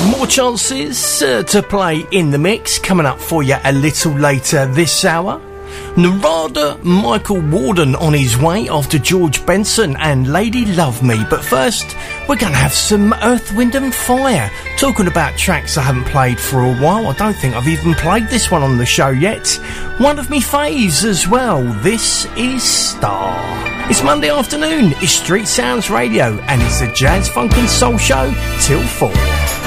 More chances to play in the mix coming up for you a little later this hour. Narada Michael Warden on his way after George Benson and Lady Love Me. But first, we're going to have some Earth, Wind and Fire. Talking about tracks I haven't played for a while. I don't think I've even played this one on the show yet. One of me faves as well. This is Star. It's Monday afternoon. It's Street Sounds Radio. And it's the Jazz, Funk and Soul Show till 4.